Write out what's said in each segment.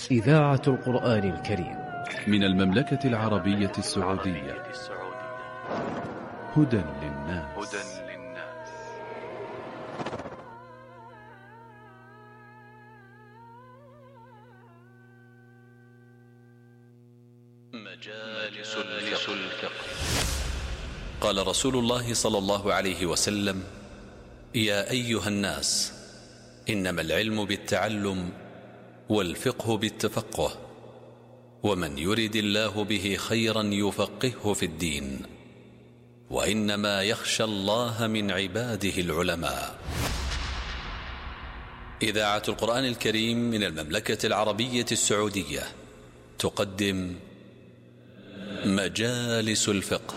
إذاعة القرآن الكريم من المملكة العربية السعودية. هدى للناس. مجالس الفقه. قال رسول الله صلى الله عليه وسلم: يا أيها الناس، إنما العلم بالتعلم والفقه بالتفقه، ومن يرد الله به خيرا يفقهه في الدين، وإنما يخشى الله من عباده العلماء. إذاعة القرآن الكريم من المملكة العربية السعودية تقدم مجالس الفقه،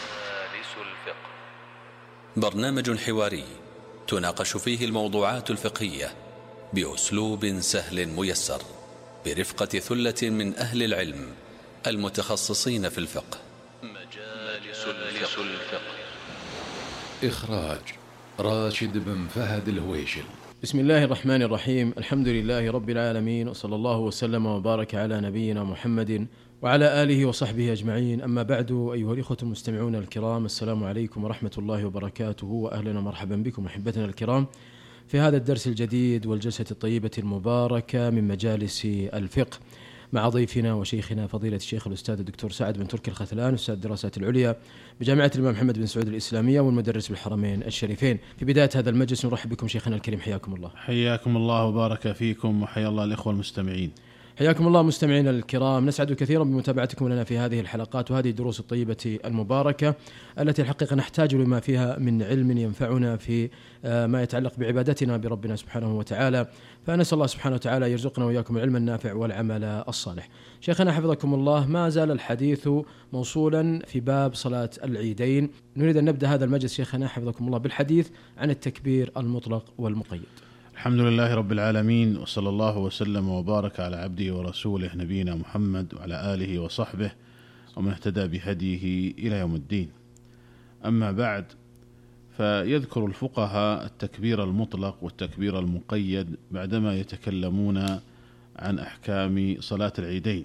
برنامج حواري تناقش فيه الموضوعات الفقهية بأسلوب سهل ميسر، برفقة ثلة من أهل العلم المتخصصين في الفقه. مجالس الفقه. إخراج راشد بن فهد الهويشل. بسم الله الرحمن الرحيم. الحمد لله رب العالمين، وصلى الله وسلم وبارك على نبينا محمد وعلى آله وصحبه أجمعين. أما بعد، أيها الإخوة المستمعون الكرام، السلام عليكم ورحمة الله وبركاته، وأهلا ومرحبا بكم أحبتنا الكرام في هذا الدرس الجديد والجلسة الطيبة المباركة من مجالس الفقه، مع ضيفنا وشيخنا فضيلة الشيخ الأستاذ الدكتور سعد بن تركي الختلان، أستاذ الدراسات العليا بجامعة الإمام محمد بن سعود الإسلامية والمدرس بالحرمين الشريفين. في بداية هذا المجلس نرحب بكم شيخنا الكريم، حياكم الله. حياكم الله وبارك فيكم، وحيا الله الإخوة المستمعين. حياكم الله مستمعينا الكرام. نسعد كثيرا بمتابعتكم لنا في هذه الحلقات وهذه الدروس الطيبة المباركة التي الحقيقة نحتاج لما فيها من علم ينفعنا في ما يتعلق بعبادتنا بربنا سبحانه وتعالى، فنسأل الله سبحانه وتعالى يرزقنا وإياكم العلم النافع والعمل الصالح. شيخنا حفظكم الله، ما زال الحديث موصولا في باب صلاة العيدين. نريد أن نبدأ هذا المجلس شيخنا حفظكم الله بالحديث عن التكبير المطلق والمقيد. الحمد لله رب العالمين، وصلى الله وسلم وبارك على عبده ورسوله نبينا محمد وعلى آله وصحبه ومن اهتدى بهديه إلى يوم الدين. أما بعد، فيذكر الفقهاء التكبير المطلق والتكبير المقيد بعدما يتكلمون عن أحكام صلاة العيدين.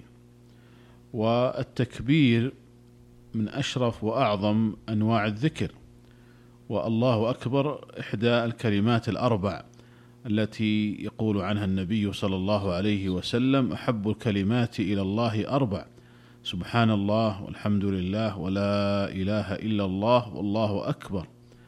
والتكبير من أشرف وأعظم أنواع الذكر، والله أكبر إحدى الكلمات الأربع التي يقول عنها النبي صلى الله عليه وسلم: أحب الكلمات إلى الله أربع: سبحان الله والحمد لله ولا إله إلا الله والله أكبر.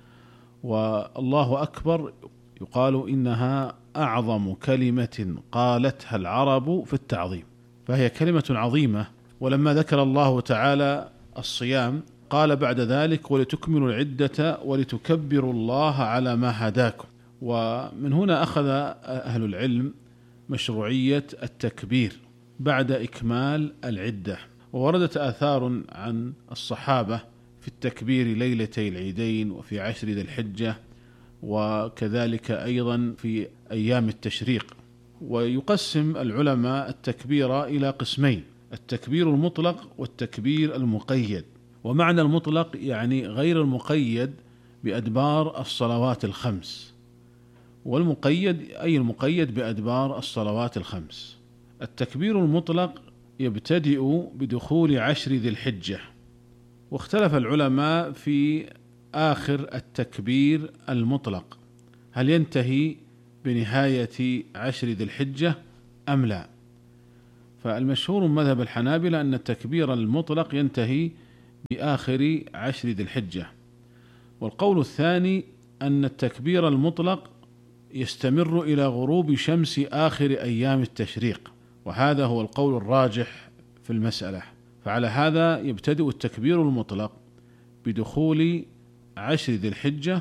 والله أكبر يقال إنها أعظم كلمة قالتها العرب في التعظيم، فهي كلمة عظيمة. ولما ذكر الله تعالى الصيام قال بعد ذلك: ولتكملوا العدة ولتكبروا الله على ما هداكم. ومن هنا أخذ أهل العلم مشروعية التكبير بعد إكمال العدة. ووردت آثار عن الصحابة في التكبير ليلتي العيدين وفي 10 ذي الحجة، وكذلك أيضا في أيام التشريق. ويقسم العلماء التكبير إلى قسمين: التكبير المطلق والتكبير المقيد. ومعنى المطلق يعني غير المقيد بأدبار الصلوات الخمس، والمقيد أي المقيد بأدبار الصلوات الخمس. التكبير المطلق يبتدئ بدخول 10 ذي الحجة، واختلف العلماء في آخر التكبير المطلق، هل ينتهي بنهاية 10 ذي الحجة أم لا؟ فالمشهور من مذهب الحنابلة أن التكبير المطلق ينتهي بآخر 10 ذي الحجة. والقول الثاني أن التكبير المطلق يستمر إلى غروب شمس آخر أيام التشريق، وهذا هو القول الراجح في المسألة. فعلى هذا يبتدئ التكبير المطلق بدخول 10 ذي الحجة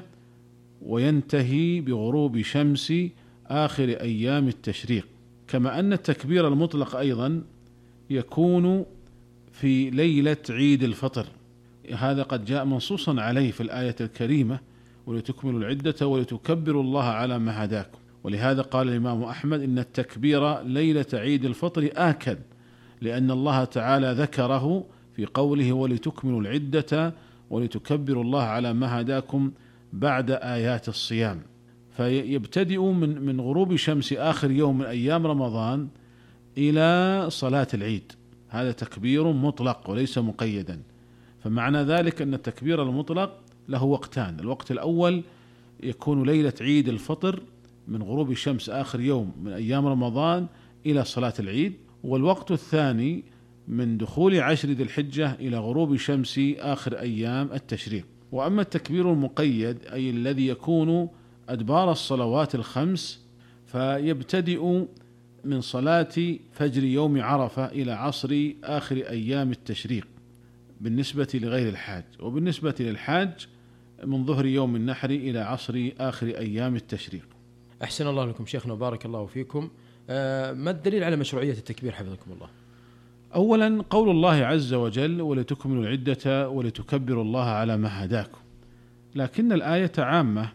وينتهي بغروب شمس آخر أيام التشريق. كما أن التكبير المطلق أيضا يكون في ليلة عيد الفطر، هذا قد جاء منصوصا عليه في الآية الكريمة: ولتكملوا العدة ولتكبروا الله على ما هداكم. ولهذا قال الإمام أحمد إن التكبير ليلة عيد الفطر آكد، لأن الله تعالى ذكره في قوله: ولتكملوا العدة ولتكبروا الله على ما هداكم بعد آيات الصيام. فيبتدئ من غروب شمس آخر يوم من أيام رمضان إلى صلاة العيد. هذا تكبير مطلق وليس مقيدا. فمعنى ذلك أن التكبير المطلق له وقتان. الوقت الأول يكون ليلة عيد الفطر من غروب الشمس آخر يوم من أيام رمضان إلى صلاة العيد، والوقت الثاني من دخول 10 ذي الحجة إلى غروب شمس آخر أيام التشريق. وأما التكبير المقيد أي الذي يكون أدبار الصلوات الخمس فيبتدئ من صلاة فجر يوم عرفة إلى عصر آخر أيام التشريق بالنسبة لغير الحاج، وبالنسبة للحاج من ظهر يوم النحر إلى عصر آخر أيام التشريق. أحسن الله لكم شيخنا وبارك الله فيكم. ما الدليل على مشروعية التكبير حفظكم الله؟ أولا قول الله عز وجل ولتكملوا العدة ولتكبروا الله على ما هداكم، لكن الآية عامة،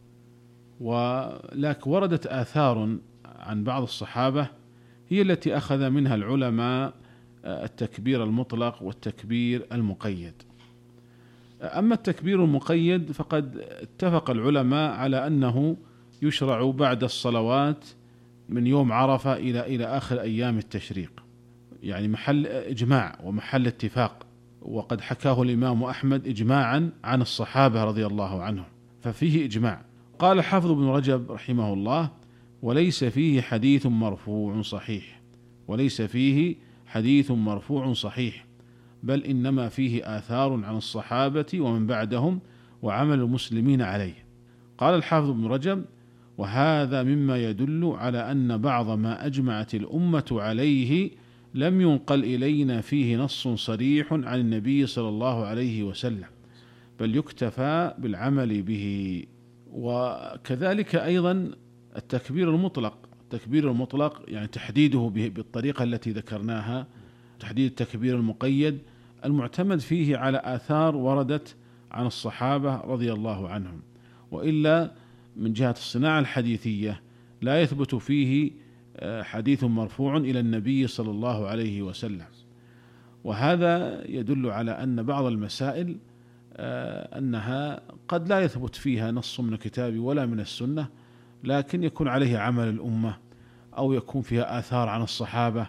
ولكن وردت آثار عن بعض الصحابة هي التي أخذ منها العلماء التكبير المطلق والتكبير المقيد. أما التكبير المقيد فقد اتفق العلماء على أنه يشرع بعد الصلوات من يوم عرفة إلى آخر أيام التشريق، يعني محل إجماع ومحل اتفاق، وقد حكاه الإمام أحمد إجماعا عن الصحابة رضي الله عنهم، ففيه إجماع. قال الحافظ ابن رجب رحمه الله: وليس فيه حديث مرفوع صحيح، وليس فيه حديث مرفوع صحيح، بل إنما فيه آثار عن الصحابة ومن بعدهم وعمل المسلمين عليه. قال الحافظ ابن رجب: وهذا مما يدل على أن بعض ما أجمعت الأمة عليه لم ينقل إلينا فيه نص صريح عن النبي صلى الله عليه وسلم، بل يكتفى بالعمل به. وكذلك أيضا التكبير المطلق، التكبير المطلق يعني تحديده بالطريقة التي ذكرناها، تحديد التكبير المقيد المعتمد فيه على آثار وردت عن الصحابة رضي الله عنهم، وإلا من جهة الصناعة الحديثية لا يثبت فيه حديث مرفوع إلى النبي صلى الله عليه وسلم. وهذا يدل على أن بعض المسائل أنها قد لا يثبت فيها نص من الكتاب ولا من السنة، لكن يكون عليه عمل الأمة أو يكون فيها آثار عن الصحابة،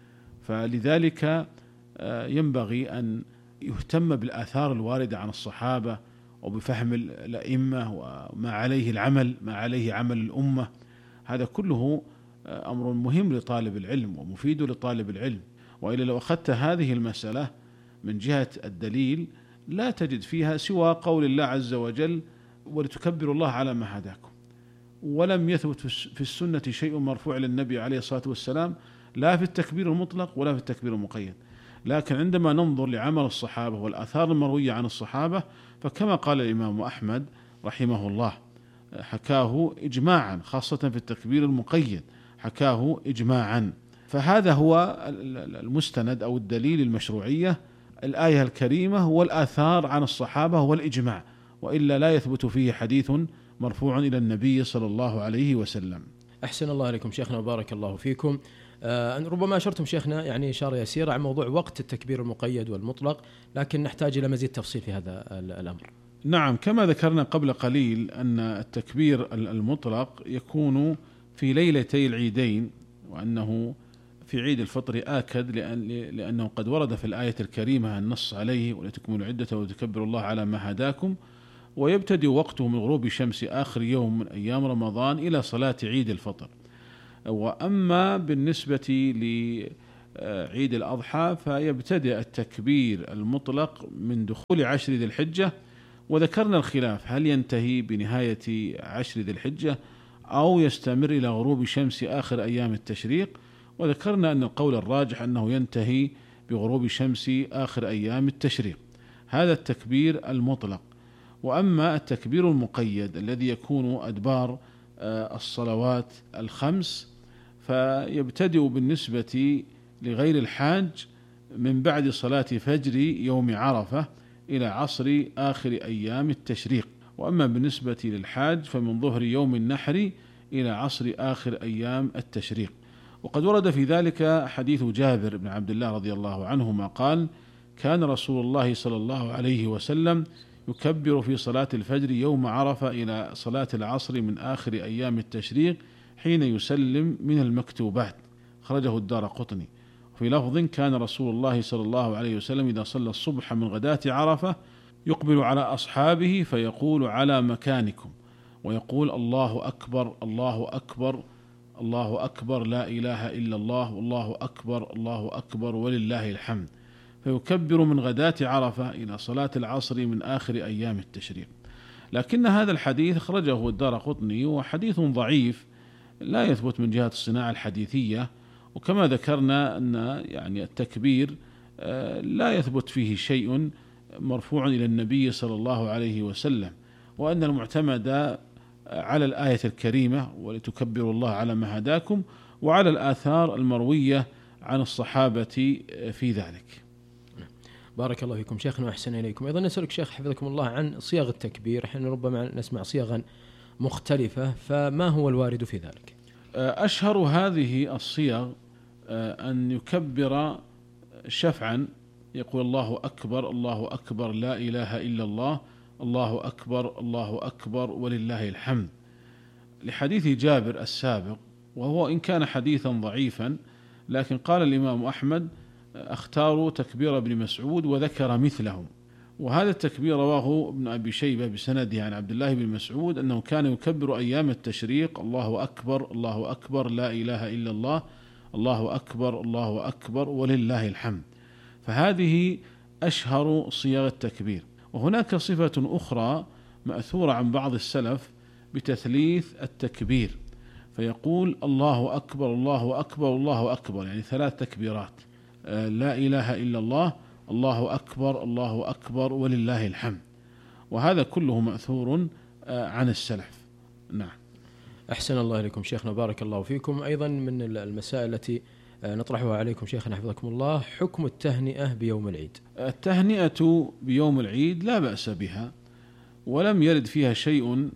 فلذلك ينبغي أن يهتم بالآثار الواردة عن الصحابة وبفهم الأئمة وما عليه العمل، ما عليه عمل الأمة. هذا كله أمر مهم لطالب العلم ومفيد لطالب العلم. وإلا لو أخذت هذه المسألة من جهة الدليل لا تجد فيها سوى قول الله عز وجل ولتكبروا الله على ما هداكم، ولم يثبت في السنة شيء مرفوع للنبي عليه الصلاة والسلام لا في التكبير المطلق ولا في التكبير المقيد. لكن عندما ننظر لعمل الصحابة والآثار المروية عن الصحابة فكما قال الإمام أحمد رحمه الله حكاه إجماعا، خاصة في التكبير المقيد حكاه إجماعا. فهذا هو المستند أو الدليل المشروعية، الآية الكريمة والآثار عن الصحابة والإجماع، وإلا لا يثبت فيه حديث مرفوع إلى النبي صلى الله عليه وسلم. أحسن الله عليكم شيخنا وبارك الله فيكم. ربما أشرتم شيخنا يعني إشارة يسيرة عن موضوع وقت التكبير المقيد والمطلق، لكن نحتاج إلى مزيد تفصيل في هذا الأمر. نعم، كما ذكرنا قبل قليل أن التكبير المطلق يكون في ليلتي العيدين، وأنه في عيد الفطر آكد لأنه قد ورد في الآية الكريمة النص عليه ولتكملوا العدة وتكبروا الله على ما هداكم، ويبتدئ وقته من غروب شمس آخر يوم من أيام رمضان إلى صلاة عيد الفطر. وأما بالنسبة لعيد الأضحى فيبتدئ التكبير المطلق من دخول 10 ذي الحجة، وذكرنا الخلاف هل ينتهي بنهاية 10 ذي الحجة أو يستمر إلى غروب شمس آخر أيام التشريق، وذكرنا أن القول الراجح أنه ينتهي بغروب شمس آخر أيام التشريق. هذا التكبير المطلق. وأما التكبير المقيد الذي يكون أدبار الصلوات الخمس فيبتدئ بالنسبة لغير الحاج من بعد صلاة فجر يوم عرفة إلى عصر آخر أيام التشريق. وأما بالنسبة للحاج فمن ظهر يوم النحر إلى عصر آخر أيام التشريق. وقد ورد في ذلك حديث جابر بن عبد الله رضي الله عنهما قال: كان رسول الله صلى الله عليه وسلم يكبر في صلاة الفجر يوم عرفة إلى صلاة العصر من آخر أيام التشريق حين يسلم من المكتوبات، خرجه الدارقطني. في لفظ: كان رسول الله صلى الله عليه وسلم إذا صلى الصبح من غداة عرفة يقبل على أصحابه فيقول: على مكانكم، ويقول: الله أكبر الله أكبر الله أكبر لا إله إلا الله والله أكبر الله أكبر ولله الحمد، فيكبر من غداة عرفة إلى صلاة العصر من آخر أيام التشريق. لكن هذا الحديث خرجه الدارقطني وحديث ضعيف لا يثبت من جهة الصناعة الحديثية، وكما ذكرنا أن يعني التكبير لا يثبت فيه شيء مرفوع إلى النبي صلى الله عليه وسلم، وأن المعتمد على الآية الكريمة: ولتكبروا الله على ما هداكم، وعلى الآثار المروية عن الصحابة في ذلك. بارك الله فيكم شيخنا وأحسن إليكم. أيضا نسألك شيخ حفظكم الله عن صيغ التكبير، احنا ربما نسمع صيغا مختلفة، فما هو الوارد في ذلك؟ أشهر هذه الصيغ أن يكبر شفعا، يقول: الله أكبر الله أكبر لا إله إلا الله الله أكبر الله أكبر ولله الحمد، لحديث جابر السابق، وهو إن كان حديثا ضعيفا، لكن قال الإمام أحمد: اختاروا تكبير ابن مسعود وذكر مثله. وهذا التكبير رواه ابن أبي شيبة بسنده عن عبد الله بن مسعود أنه كان يكبر أيام التشريق: الله أكبر الله أكبر لا إله إلا الله الله أكبر الله أكبر ولله الحمد. فهذه أشهر صيغ التكبير. وهناك صفة أخرى مأثورة عن بعض السلف بتثليث التكبير، فيقول: الله أكبر الله أكبر الله أكبر، يعني 3 تكبيرات: لا إله إلا الله الله أكبر الله أكبر ولله الحمد. وهذا كله مأثور عن السلف. نعم. أحسن الله إليكم شيخنا، بارك الله فيكم. أيضا من المسائل التي نطرحها عليكم شيخنا حفظكم الله: حكم التهنئة بيوم العيد. التهنئة بيوم العيد لا بأس بها، ولم يرد فيها شيء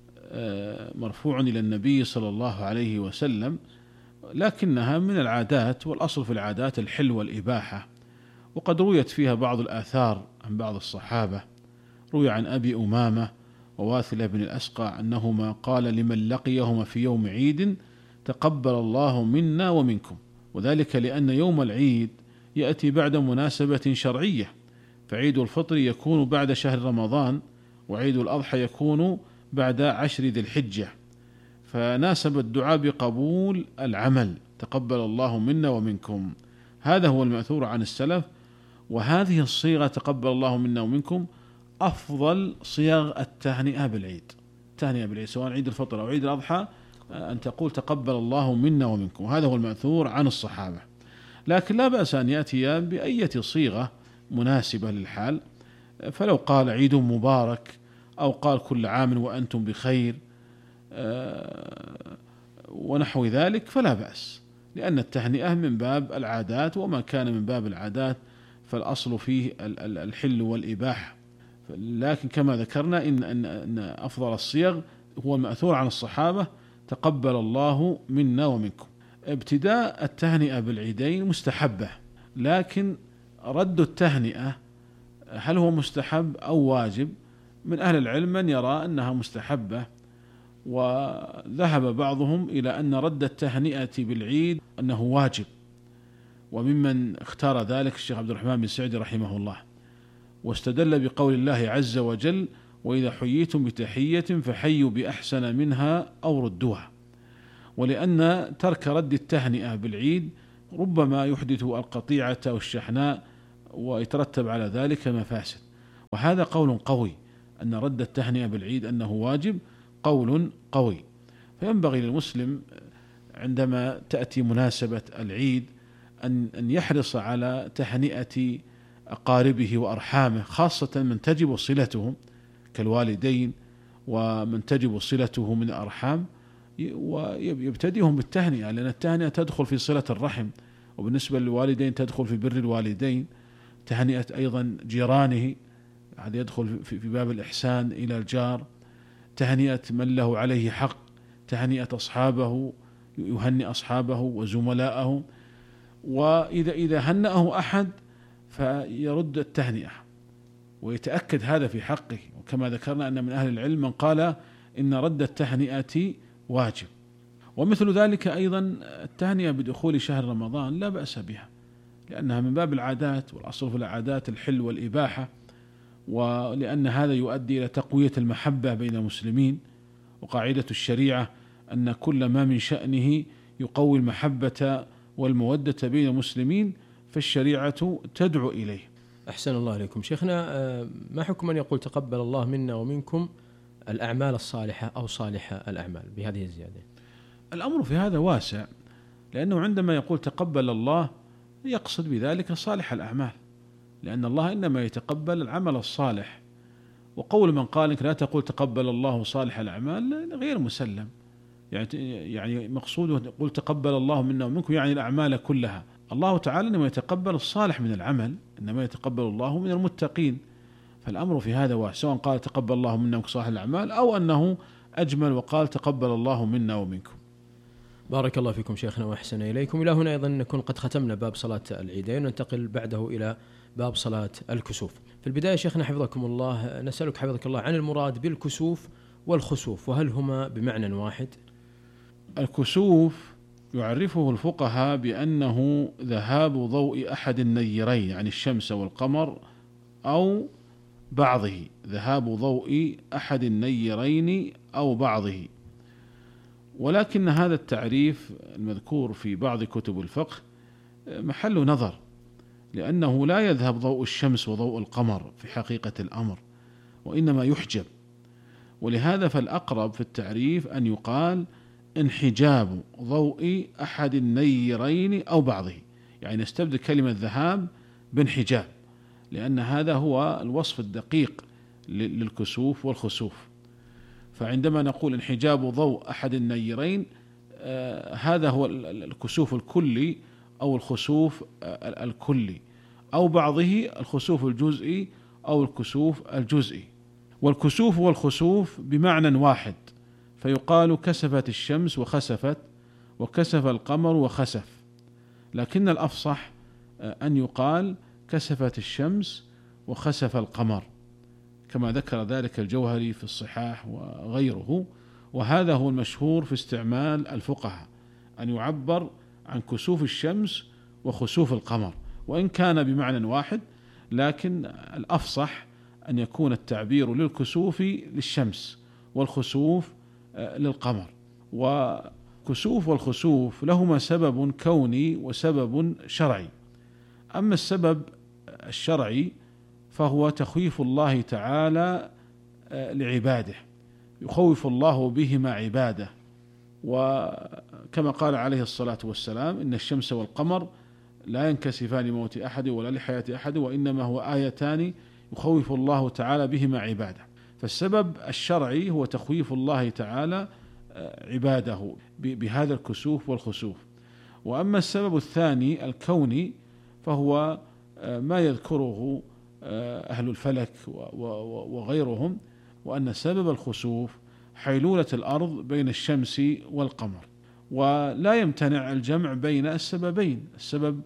مرفوع إلى النبي صلى الله عليه وسلم، لكنها من العادات، والأصل في العادات الحل والإباحة. وقد رويت فيها بعض الآثار عن بعض الصحابة. روي عن أبي أمامة وواثلة بن الأسقع أنهما قال لمن لقيهما في يوم عيد: تقبل الله منا ومنكم، وذلك لأن يوم العيد يأتي بعد مناسبة شرعية، فعيد الفطر يكون بعد شهر رمضان، وعيد الأضحى يكون بعد 10 ذي الحجة، فناسب الدعاء بقبول العمل: تقبل الله منا ومنكم. هذا هو المأثور عن السلف. وهذه الصيغة تقبل الله منا ومنكم أفضل صيغ التهنئة بالعيد. التهنئة بالعيد سواء عيد الفطر أو عيد الأضحى أن تقول: تقبل الله منا ومنكم. هذا هو المأثور عن الصحابة. لكن لا بأس أن يأتي بأية صيغة مناسبة للحال، فلو قال: عيد مبارك، أو قال: كل عام وأنتم بخير، ونحو ذلك، فلا بأس، لأن التهنئة من باب العادات، وما كان من باب العادات فالأصل فيه الحل والإباحة. لكن كما ذكرنا إن أفضل الصيغ هو المأثور عن الصحابة: تقبل الله منا ومنكم. ابتداء التهنئة بالعيدين مستحبة، لكن رد التهنئة هل هو مستحب أو واجب؟ من أهل العلم من يرى أنها مستحبة، وذهب بعضهم إلى أن رد التهنئة بالعيد أنه واجب، وممن اختار ذلك الشيخ عبد الرحمن بن سعدي رحمه الله، واستدل بقول الله عز وجل: وإذا حييتم بتحية فحيوا بأحسن منها أو ردوها. ولأن ترك رد التهنئة بالعيد ربما يحدث القطيعة والشحناء، ويترتب على ذلك مفاسد. وهذا قول قوي، أن رد التهنئة بالعيد أنه واجب، قول قوي. فينبغي للمسلم عندما تأتي مناسبة العيد أن يحرص على تهنئة أقاربه وأرحامه، خاصة من تجب صلتهم كالوالدين ومن تجب صلته من الأرحام، ويبتدئهم بالتهنئة، لأن التهنئة تدخل في صلة الرحم، وبالنسبة للوالدين تدخل في بر الوالدين. تهنئة أيضا جيرانه، هذا يدخل في باب الإحسان إلى الجار. تهنئة من له عليه حق، تهنئة أصحابه، يهنئ أصحابه وزملاءه. وإذا هنأه أحد فيرد التهنئة ويتأكد هذا في حقه. وكما ذكرنا أن من أهل العلم من قال إن رد التهنئة واجب. ومثل ذلك أيضا التهنئة بدخول شهر رمضان لا بأس بها، لأنها من باب العادات، والأصل في العادات الحل والإباحة، ولأن هذا يؤدي إلى تقوية المحبة بين المسلمين، وقاعدة الشريعة أن كل ما من شأنه يقوي المحبة والمودة بين المسلمين فالشريعة تدعو إليه. أحسن الله عليكم شيخنا. ما حكم من يقول تقبل الله منا ومنكم الأعمال الصالحة أو صالح الأعمال بهذه الزيادة؟ الأمر في هذا واسع، لأنه عندما يقول تقبل الله يقصد بذلك صالح الأعمال، لأن الله إنما يتقبل العمل الصالح. وقول من قال إنك لا تقول تقبل الله صالح الأعمال غير مسلم، يعني مقصوده يقول تقبل الله منا ومنكم يعني الأعمال كلها. الله تعالى إنما يتقبل الصالح من العمل، إنما يتقبل الله من المتقين. فالأمر في هذا واسع، سواء قال تقبل الله منا ومنكم صالح الأعمال أو أنه أجمل وقال تقبل الله منا ومنكم. بارك الله فيكم شيخنا وأحسن إليكم. إلى هنا أيضا نكون قد ختمنا باب صلاة العيدين، وننتقل بعده إلى باب صلاة الكسوف. في البداية شيخنا حفظكم الله نسألك حفظك الله عن المراد بالكسوف والخسوف، وهل هما بمعنى واحد؟ الكسوف يعرفه الفقهاء بأنه ذهاب ضوء أحد النيرين، يعني الشمس والقمر، أو بعضه، ذهاب ضوء أحد النيرين أو بعضه. ولكن هذا التعريف المذكور في بعض كتب الفقه محل نظر، لأنه لا يذهب ضوء الشمس وضوء القمر في حقيقة الأمر، وإنما يحجب. ولهذا فالأقرب في التعريف أن يقال انحجاب ضوء أحد النيرين أو بعضه، يعني نستبدل كلمة ذهاب بانحجاب، لأن هذا هو الوصف الدقيق للكسوف والخسوف. فعندما نقول انحجاب ضوء أحد النيرين هذا هو الكسوف الكلي أو الخسوف الكلي، أو بعضه الخسوف الجزئي أو الكسوف الجزئي. والكسوف والخسوف بمعنى واحد، فيقال كسفت الشمس وخسفت، وكسف القمر وخسف، لكن الأفصح أن يقال كسفت الشمس وخسف القمر، كما ذكر ذلك الجوهري في الصحاح وغيره. وهذا هو المشهور في استعمال الفقهاء، أن يعبر عن كسوف الشمس وخسوف القمر، وإن كان بمعنى واحد، لكن الأفصح أن يكون التعبير للكسوف للشمس والخسوف للقمر. وكسوف والخسوف لهما سبب كوني وسبب شرعي. أما السبب الشرعي فهو تخويف الله تعالى لعباده، يخوف الله بهما عباده، وكما قال عليه الصلاة والسلام إن الشمس والقمر لا ينكسفان لموت أحد ولا لحياة أحد، وإنما هو آيتان يخوف الله تعالى بهما عباده. فالسبب الشرعي هو تخويف الله تعالى عباده بهذا الكسوف والخسوف. وأما السبب الثاني الكوني فهو ما يذكره أهل الفلك وغيرهم، وأن سبب الخسوف حيلولة الأرض بين الشمس والقمر، ولا يمتنع الجمع بين السببين، السبب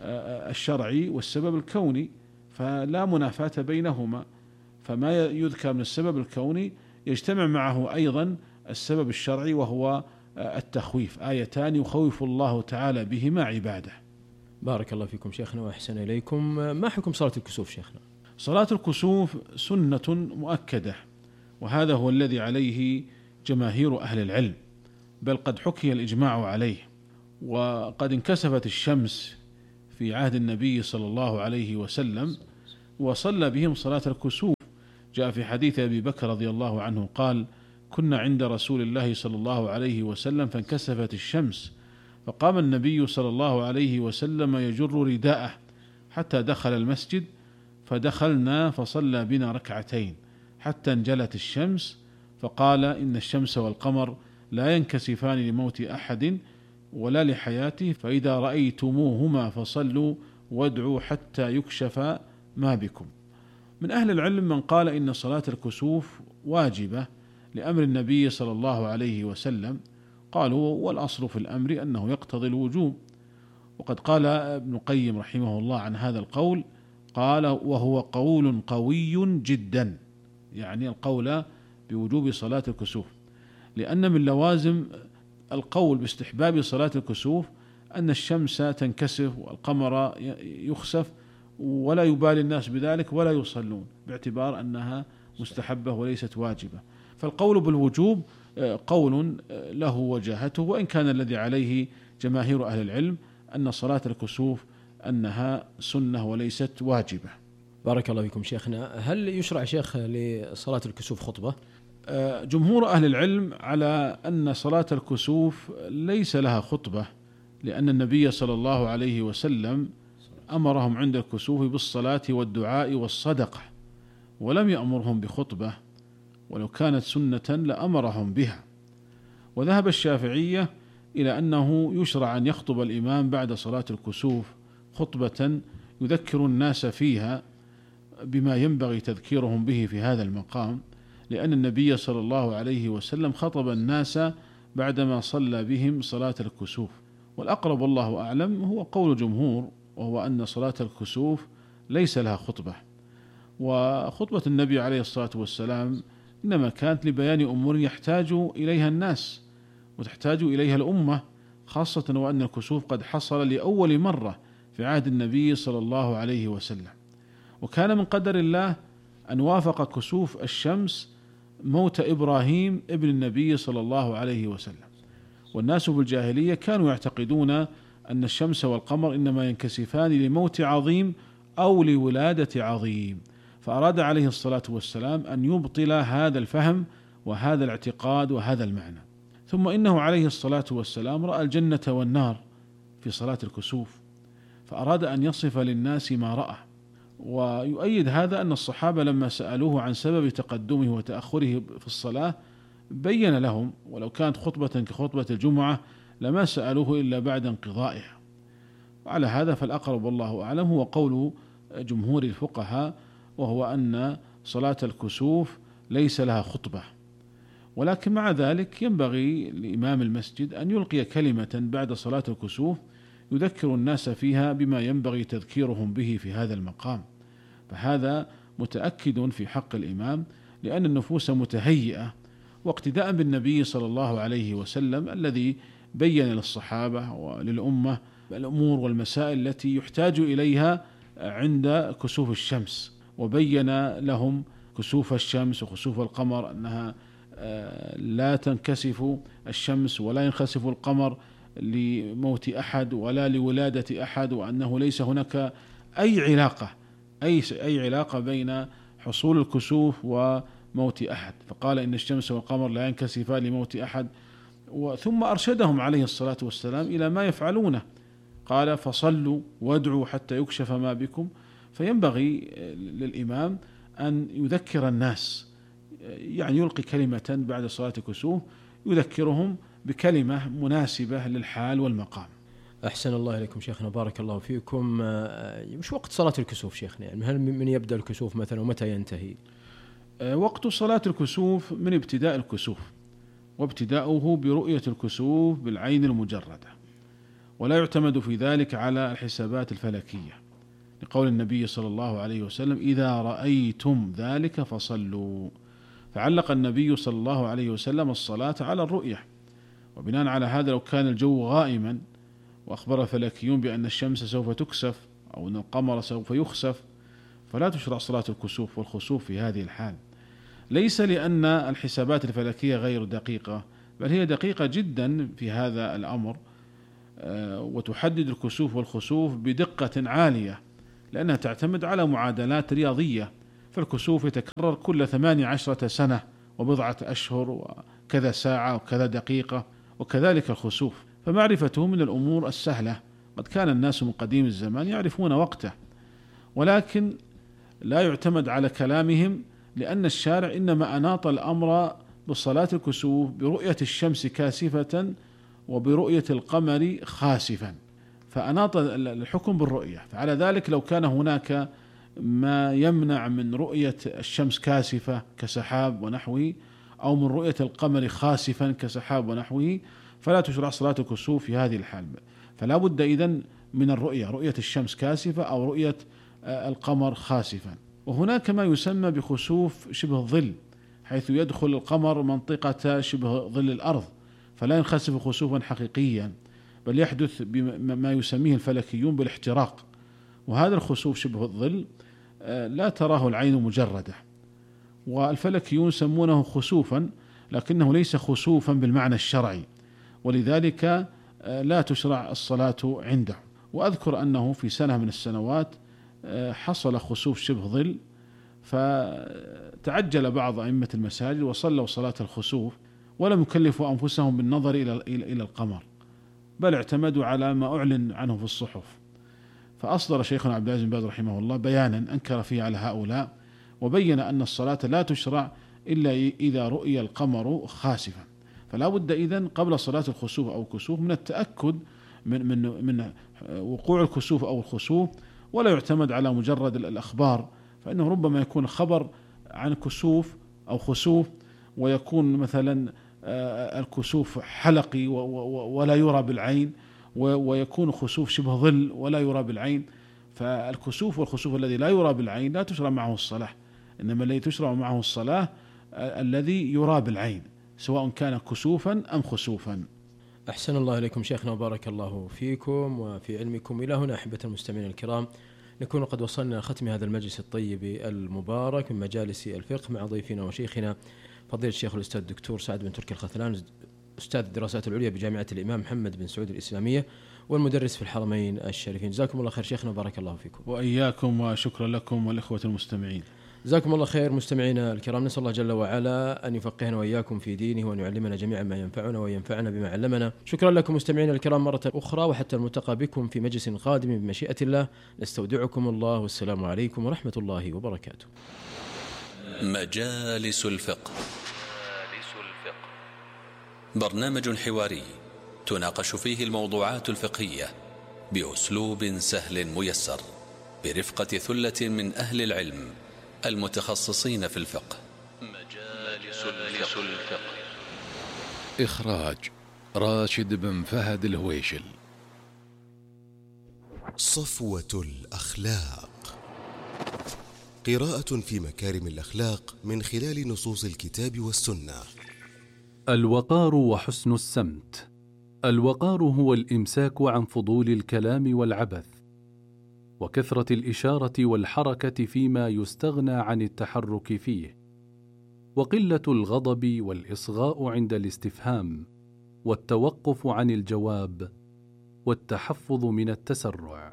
الشرعي والسبب الكوني، فلا منافاة بينهما. فما يذكر من السبب الكوني يجتمع معه أيضا السبب الشرعي، وهو التخويف، آيتان يخوف الله تعالى بهما عباده. بارك الله فيكم شيخنا وأحسن إليكم. ما حكم صلاة الكسوف شيخنا؟ صلاة الكسوف سنة مؤكدة، وهذا هو الذي عليه جماهير أهل العلم، بل قد حكي الإجماع عليه. وقد انكسفت الشمس في عهد النبي صلى الله عليه وسلم وصلى بهم صلاة الكسوف. جاء في حديث أبي بكر رضي الله عنه قال: كنا عند رسول الله صلى الله عليه وسلم فانكسفت الشمس، فقام النبي صلى الله عليه وسلم يجر رداءه حتى دخل المسجد، فدخلنا فصلى بنا ركعتين حتى انجلت الشمس، فقال: إن الشمس والقمر لا ينكسفان لموت أحد ولا لحياته، فإذا رأيتموهما فصلوا وادعوا حتى يكشف ما بكم. من أهل العلم من قال إن صلاة الكسوف واجبة لأمر النبي صلى الله عليه وسلم، قالوا والأصل في الأمر أنه يقتضي الوجوب. وقد قال ابن القيم رحمه الله عن هذا القول، قال: وهو قول قوي جدا، يعني القول بوجوب صلاة الكسوف، لأن من لوازم القول باستحباب صلاة الكسوف أن الشمس تنكسف والقمر يخسف ولا يبالي الناس بذلك ولا يصلون، باعتبار أنها مستحبة وليست واجبة. فالقول بالوجوب قول له وجاهته، وإن كان الذي عليه جماهير أهل العلم أن صلاة الكسوف أنها سنة وليست واجبة. بارك الله فيكم شيخنا. هل يشرع شيخ لصلاة الكسوف خطبة؟ جمهور أهل العلم على أن صلاة الكسوف ليس لها خطبة، لأن النبي صلى الله عليه وسلم أمرهم عند الكسوف بالصلاة والدعاء والصدقة، ولم يأمرهم بخطبة، ولو كانت سنة لأمرهم بها. وذهب الشافعية إلى أنه يشرع أن يخطب الإمام بعد صلاة الكسوف خطبة يذكر الناس فيها بما ينبغي تذكيرهم به في هذا المقام، لأن النبي صلى الله عليه وسلم خطب الناس بعدما صلى بهم صلاة الكسوف. والأقرب والله أعلم هو قول جمهور، وهو أن صلاة الكسوف ليس لها خطبة، وخطبة النبي عليه الصلاة والسلام إنما كانت لبيان أمور يحتاج إليها الناس وتحتاج إليها الأمة، خاصة وأن الكسوف قد حصل لأول مرة في عهد النبي صلى الله عليه وسلم، وكان من قدر الله أن وافق كسوف الشمس موت إبراهيم ابن النبي صلى الله عليه وسلم. والناس في الجاهلية كانوا يعتقدون أن الشمس والقمر إنما ينكسفان لموت عظيم أو لولادة عظيم، فأراد عليه الصلاة والسلام أن يبطل هذا الفهم وهذا الاعتقاد وهذا المعنى. ثم إنه عليه الصلاة والسلام رأى الجنة والنار في صلاة الكسوف، فأراد أن يصف للناس ما رأى. ويؤيد هذا أن الصحابة لما سألوه عن سبب تقدمه وتأخره في الصلاة بين لهم، ولو كانت خطبة كخطبة الجمعة لما سألوه إلا بعد انقضائها. وعلى هذا فالأقرب والله أعلم هو قول جمهور الفقهاء، وهو أن صلاة الكسوف ليس لها خطبة. ولكن مع ذلك ينبغي لإمام المسجد أن يلقي كلمة بعد صلاة الكسوف يذكر الناس فيها بما ينبغي تذكيرهم به في هذا المقام، فهذا متأكد في حق الإمام، لأن النفوس متهيئة، واقتداء بالنبي صلى الله عليه وسلم الذي بين للصحابة وللأمة الأمور والمسائل التي يحتاج إليها عند كسوف الشمس، وبين لهم كسوف الشمس وكسوف القمر أنها لا تنكسف الشمس ولا ينخسف القمر لموت أحد ولا لولادة أحد، وأنه ليس هناك أي علاقة بين حصول الكسوف وموت أحد، فقال إن الشمس والقمر لا ينكسفان لموت أحد. ثم أرشدهم عليه الصلاة والسلام إلى ما يفعلونه، قال فصلوا وادعوا حتى يكشف ما بكم. فينبغي للإمام أن يذكر الناس، يعني يلقي كلمة بعد صلاة الكسوف يذكرهم بكلمة مناسبة للحال والمقام. أحسن الله إليكم شيخنا، بارك الله فيكم. مش وقت صلاة الكسوف شيخنا؟ يعني هل من يبدأ الكسوف مثلا ومتى ينتهي؟ وقت صلاة الكسوف من ابتداء الكسوف، وابتداؤه برؤية الكسوف بالعين المجردة، ولا يعتمد في ذلك على الحسابات الفلكية، لقول النبي صلى الله عليه وسلم إذا رأيتم ذلك فصلوا. فعلق النبي صلى الله عليه وسلم الصلاة على الرؤية، وبناء على هذا لو كان الجو غائما وأخبر الفلكيون بأن الشمس سوف تكسف أو أن القمر سوف يخسف فلا تشرع صلاة الكسوف والخسوف في هذه الحال، ليس لأن الحسابات الفلكية غير دقيقة، بل هي دقيقة جدا في هذا الأمر، وتحدد الكسوف والخسوف بدقة عالية، لأنها تعتمد على معادلات رياضية. فالكسوف يتكرر كل 18 سنة وبضعة أشهر وكذا ساعة وكذا دقيقة، وكذلك الخسوف، فمعرفته من الأمور السهلة. قد كان الناس من قديم الزمان يعرفون وقته، ولكن لا يعتمد على كلامهم، لأن الشارع إنما أناط الأمر بصلاة الكسوف برؤية الشمس كاسفة وبرؤية القمر خاسفا، فأناط الحكم بالرؤية. فعلى ذلك لو كان هناك ما يمنع من رؤية الشمس كاسفة كسحاب ونحوه، أو من رؤية القمر خاسفا كسحاب ونحوه، فلا تشرع صلاة الكسوف في هذه الحال. فلا بد إذن من رؤية الشمس كاسفة أو رؤية القمر خاسفا. وهناك ما يسمى بخسوف شبه الظل، حيث يدخل القمر منطقة شبه ظل الأرض، فلا ينخسف خسوفا حقيقيا، بل يحدث بما يسميه الفلكيون بالاحتراق، وهذا الخسوف شبه الظل لا تراه العين مجردة، والفلكيون يسمونه خسوفا لكنه ليس خسوفا بالمعنى الشرعي، ولذلك لا تشرع الصلاة عنده. وأذكر أنه في سنة من السنوات حصل خسوف شبه ظل، فتعجل بعض أئمة المساجد وصلوا صلاة الخسوف ولم يكلفوا أنفسهم بالنظر إلى القمر، بل اعتمدوا على ما أعلن عنه في الصحف. فأصدر شيخنا عبد العزيز بن باز رحمه الله بيانا أنكر فيه على هؤلاء، وبين أن الصلاة لا تشرع إلا إذا رؤي القمر خاسفا. فلا بد إذن قبل صلاة الخسوف أو الكسوف من التأكد من وقوع الكسوف أو الخسوف، ولا يعتمد على مجرد الأخبار، فإنه ربما يكون خبر عن كسوف أو خسوف ويكون مثلا الكسوف حلقي ولا يرى بالعين، ويكون خسوف شبه ظل ولا يرى بالعين. فالكسوف والخسوف الذي لا يرى بالعين لا تشرع معه الصلاة، إنما الذي تشرع معه الصلاة الذي يرى بالعين، سواء كان كسوفا أم خسوفا. أحسن الله إليكم شيخنا وبارك الله فيكم وفي علمكم. إلى هنا أحبة المستمعين الكرام نكون قد وصلنا لختم هذا المجلس الطيب المبارك من مجالس الفقه مع ضيفنا وشيخنا فضيلة الشيخ الأستاذ الدكتور سعد بن تركي الخثلان، أستاذ الدراسات العليا بجامعة الإمام محمد بن سعود الإسلامية والمدرس في الحرمين الشريفين. جزاكم الله خير شيخنا وبارك الله فيكم. وإياكم، وشكرا لكم والإخوة المستمعين. جزاكم الله خير مستمعينا الكرام. نسأل الله جل وعلا أن يفقهنا وإياكم في دينه وأن يعلمنا جميعا ما ينفعنا وينفعنا بما علمنا. شكرا لكم مستمعينا الكرام مرة أخرى، وحتى الملتقى بكم في مجلس قادم بمشيئة الله. نستودعكم الله، والسلام عليكم ورحمة الله وبركاته. مجالس الفقه، برنامج حواري تناقش فيه الموضوعات الفقهية بأسلوب سهل ميسر برفقة ثلة من أهل العلم المتخصصين في الفقه. مجالس الفقه. إخراج راشد بن فهد الهويشل. صفوة الأخلاق، قراءة في مكارم الأخلاق من خلال نصوص الكتاب والسنة. الوقار وحسن السمت. الوقار هو الإمساك عن فضول الكلام والعبث، وكثرة الإشارة والحركة فيما يستغنى عن التحرك فيه، وقلة الغضب والإصغاء عند الاستفهام، والتوقف عن الجواب، والتحفظ من التسرع.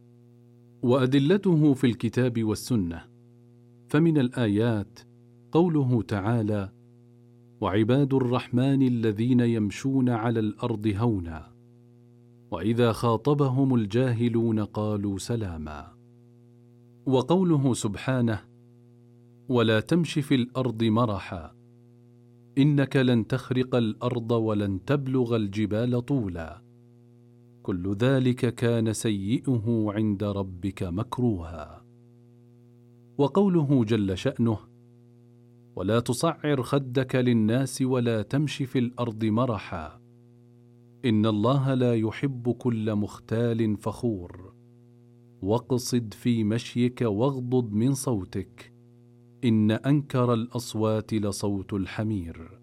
وأدلته في الكتاب والسنة، فمن الآيات قوله تعالى: وعباد الرحمن الذين يمشون على الأرض هونا وإذا خاطبهم الجاهلون قالوا سلاما. وقوله سبحانه: ولا تمش في الأرض مرحا إنك لن تخرق الأرض ولن تبلغ الجبال طولا كل ذلك كان سيئه عند ربك مكروها. وقوله جل شأنه: ولا تصعر خدك للناس ولا تمش في الأرض مرحا إن الله لا يحب كل مختال فخور واقصد في مشيك واغضض من صوتك إن أنكر الأصوات لصوت الحمير.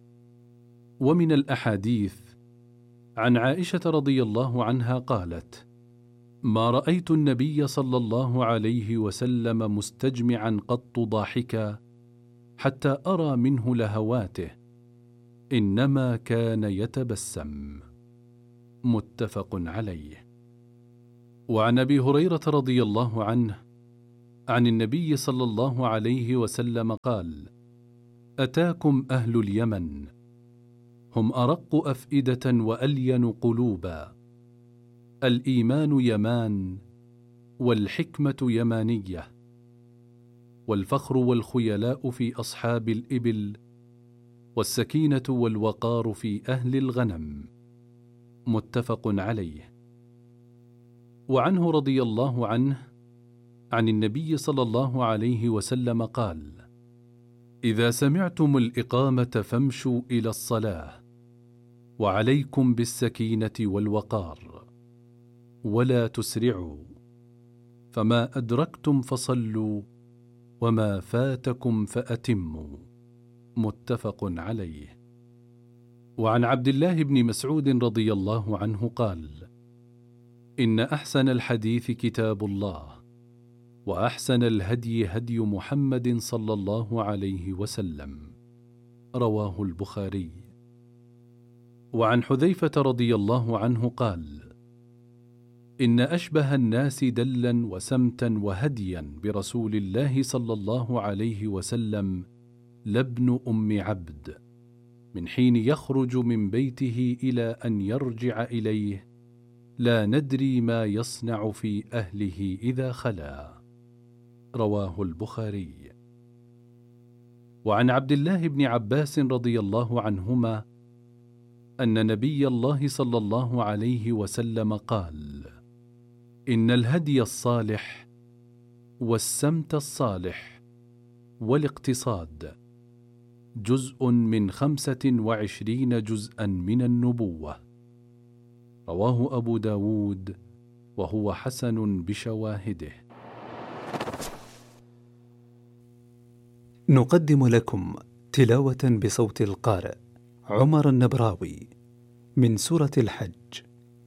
ومن الأحاديث عن عائشة رضي الله عنها قالت: ما رأيت النبي صلى الله عليه وسلم مستجمعا قط ضاحكا حتى أرى منه لهواته، إنما كان يتبسم. متفق عليه. وعن أبي هريرة رضي الله عنه عن النبي صلى الله عليه وسلم قال: أتاكم أهل اليمن هم أرق أفئدة وألين قلوبا، الإيمان يمان والحكمة يمانية والفخر والخيلاء في أصحاب الإبل والسكينة والوقار في أهل الغنم. متفق عليه. وعنه رضي الله عنه عن النبي صلى الله عليه وسلم قال: إذا سمعتم الإقامة فامشوا إلى الصلاة وعليكم بالسكينة والوقار ولا تسرعوا، فما أدركتم فصلوا وما فاتكم فأتموا. متفق عليه. وعن عبد الله بن مسعود رضي الله عنه قال: إن أحسن الحديث كتاب الله، وأحسن الهدي هدي محمد صلى الله عليه وسلم. رواه البخاري. وعن حذيفة رضي الله عنه قال: إن أشبه الناس دلا وسمتا وهديا برسول الله صلى الله عليه وسلم لابن أم عبد، من حين يخرج من بيته إلى أن يرجع إليه، لا ندري ما يصنع في أهله إذا خلا. رواه البخاري. وعن عبد الله بن عباس رضي الله عنهما أن نبي الله صلى الله عليه وسلم قال: إن الهدي الصالح والسمت الصالح والاقتصاد جزء من 25 جزءا من النبوة. رواه أبو داود وهو حسن بشواهده. نقدم لكم تلاوة بصوت القارئ عمر النبراوي من سورة الحج.